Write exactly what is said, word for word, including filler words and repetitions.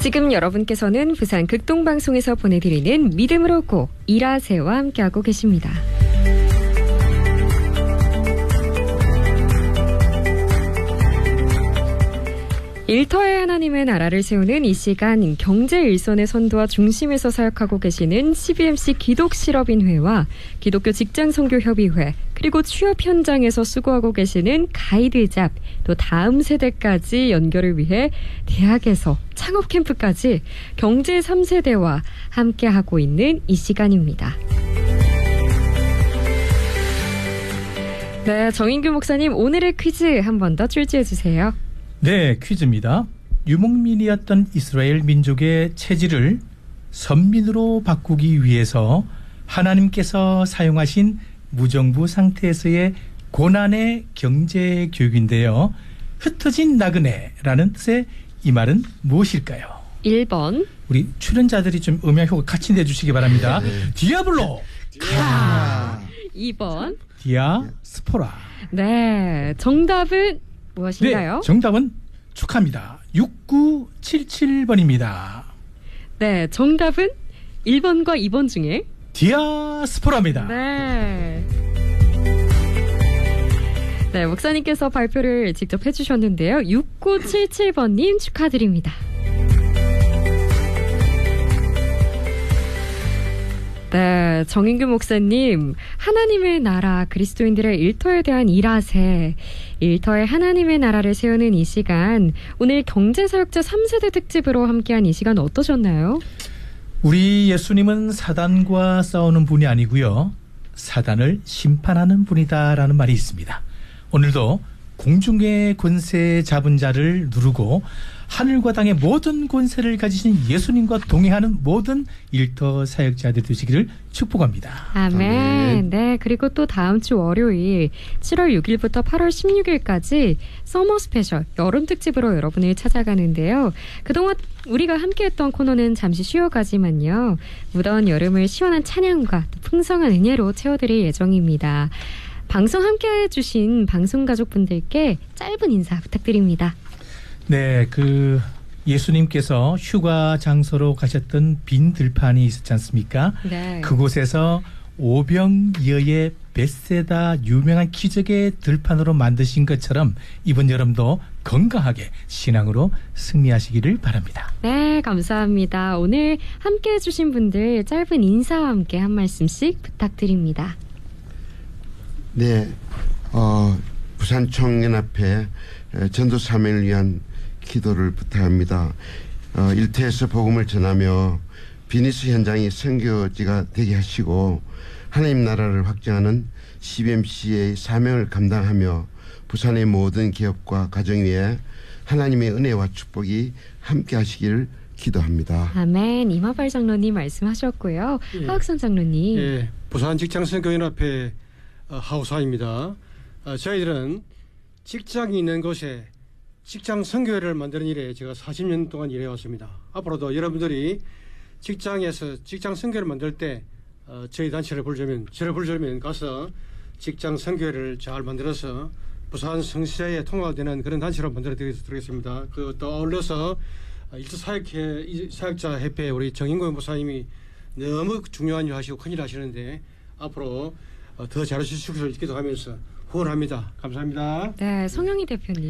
지금 여러분께서는 부산 극동방송에서 보내드리는 믿음으로 고 일하세요와 함께하고 계십니다. 일터에 하나님의 나라를 세우는 이 시간, 경제 일선의 선도와 중심에서 사역하고 계시는 씨비엠씨 기독실업인회와 기독교 직장선교협의회, 그리고 취업 현장에서 수고하고 계시는 가이드잡, 또 다음 세대까지 연결을 위해 대학에서 창업 캠프까지 경제 삼 세대와 함께하고 있는 이 시간입니다. 네, 정인규 목사님, 오늘의 퀴즈 한 번 더 출제해 주세요. 네, 퀴즈입니다. 유목민이었던 이스라엘 민족의 체질을 선민으로 바꾸기 위해서 하나님께서 사용하신 무정부 상태에서의 고난의 경제 교육인데요. 흩어진 나그네라는 뜻의 이 말은 무엇일까요? 일 번. 우리 출연자들이 좀 음향 효과 같이 내주시기 바랍니다. 네. 디아블로 카. 이 번. 디아스포라. 네, 정답은 무엇인가요? 네, 정답은 축하합니다. 육구칠칠 번입니다. 네, 정답은 일 번과 이 번 중에 디아스포라입니다. 네. 네, 목사님께서 발표를 직접 해주셨는데요. 육구칠칠 번님 축하드립니다. 네, 정인규 목사님, 하나님의 나라, 그리스도인들의 일터에 대한 일하세, 일터에 하나님의 나라를 세우는 이 시간, 오늘 경제사역자 삼 세대 특집으로 함께한 이 시간 어떠셨나요? 우리 예수님은 사단과 싸우는 분이 아니고요, 사단을 심판하는 분이다라는 말이 있습니다. 오늘도 공중의 권세 잡은 자를 누르고 하늘과 땅의 모든 권세를 가지신 예수님과 동행하는 모든 일터 사역자들 되시기를 축복합니다. 아멘. 아멘. 네, 그리고 또 다음 주 월요일 칠월 육일부터 팔월 십육일까지 서머 스페셜 여름 특집으로 여러분을 찾아가는데요. 그동안 우리가 함께했던 코너는 잠시 쉬어가지만요, 무더운 여름을 시원한 찬양과 또 풍성한 은혜로 채워드릴 예정입니다. 방송 함께해 주신 방송 가족분들께 짧은 인사 부탁드립니다. 네, 그 예수님께서 휴가 장소로 가셨던 빈 들판이 있었지 않습니까? 네. 그곳에서 오병이어의 벳세다 유명한 기적의 들판으로 만드신 것처럼 이번 여름도 건강하게 신앙으로 승리하시기를 바랍니다. 네, 감사합니다. 오늘 함께해 주신 분들 짧은 인사와 함께 한 말씀씩 부탁드립니다. 네, 어, 부산청년합회 전도 사명을 위한 기도를 부탁합니다. 어, 일터에서 복음을 전하며 비즈니스 현장이 선교지가 되게 하시고 하나님 나라를 확장하는 씨비엠씨의 사명을 감당하며 부산의 모든 기업과 가정 위에 하나님의 은혜와 축복이 함께 하시기를 기도합니다. 아멘. 이마발 장로님 말씀하셨고요. 예. 하흑선 장로님. 예, 부산 직장선교연합회 어, 하우사입니다. 어, 저희들은 직장이 있는 곳에 직장 선교회를 만드는 일에 제가 사십 년 동안 일해왔습니다. 앞으로도 여러분들이 직장에서 직장 선교회를 만들 때 어, 저희 단체를 부르자면 저를 부르자면 가서 직장 선교회를 잘 만들어서 부산 성시에 통합되는 그런 단체로 만들어 드리겠습니다. 그 또 어울려서 일터 사역회 사역자 협회 우리 정인권 목사님이 너무 중요한 일 하시고 큰일 하시는데 앞으로 더 잘하실 수 있기도 하면서 후원합니다. 감사합니다. 네, 성영희 대표님.